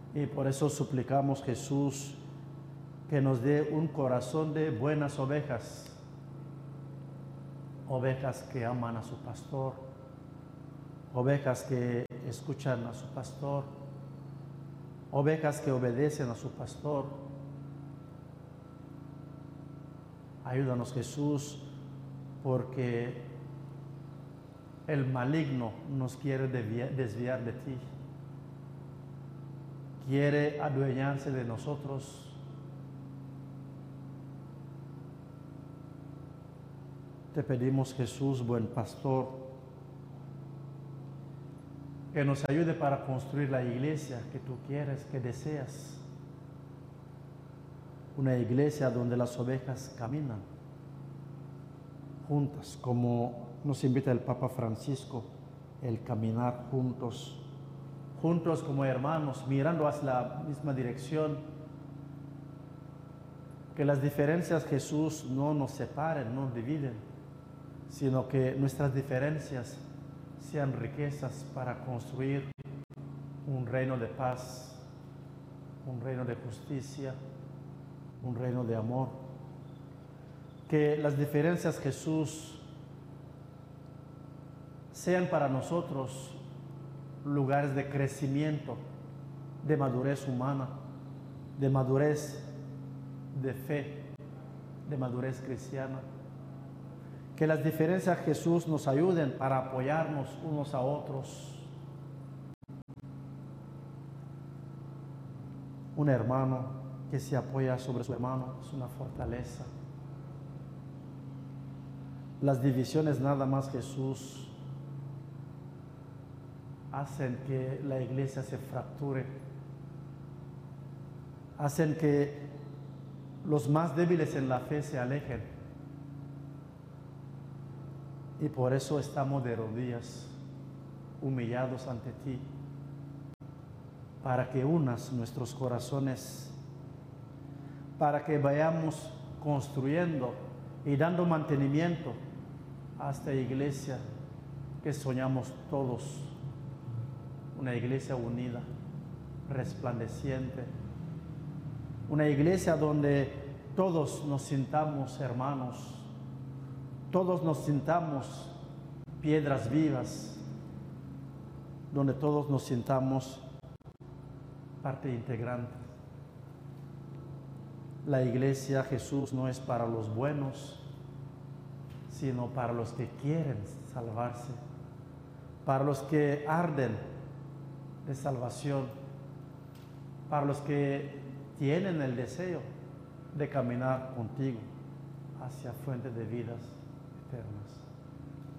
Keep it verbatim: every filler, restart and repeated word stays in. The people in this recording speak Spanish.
Y por eso suplicamos, Jesús, que nos dé un corazón de buenas ovejas, ovejas que aman a su pastor, ovejas que escuchan a su pastor, ovejas que obedecen a su pastor. Ayúdanos, Jesús, porque el maligno nos quiere desviar de ti, quiere adueñarse de nosotros. Te pedimos, Jesús, buen pastor, que nos ayude para construir la iglesia que tú quieres, que deseas. Una iglesia donde las ovejas caminan juntas, como nos invita el Papa Francisco, el caminar juntos, juntos como hermanos, mirando hacia la misma dirección. Que las diferencias, Jesús, no nos separen, no nos dividen, sino que nuestras diferencias sean riquezas para construir un reino de paz, un reino de justicia, un reino de amor. Que las diferencias, Jesús, sean para nosotros lugares de crecimiento, de madurez humana, de madurez de fe, de madurez cristiana. Que las diferencias, Jesús, nos ayuden para apoyarnos unos a otros. Un hermano que se apoya sobre su hermano es una fortaleza. Las divisiones nada más, Jesús, hacen que la iglesia se fracture, hacen que los más débiles en la fe se alejen. Y por eso estamos de rodillas, humillados ante ti, para que unas nuestros corazones, para que vayamos construyendo y dando mantenimiento a esta iglesia que soñamos todos, una iglesia unida, resplandeciente, una iglesia donde todos nos sintamos hermanos, todos nos sintamos piedras vivas, donde todos nos sintamos parte integrante. La iglesia, Jesús, no es para los buenos, sino para los que quieren salvarse, para los que arden de salvación, para los que tienen el deseo de caminar contigo hacia fuentes de vidas eternas.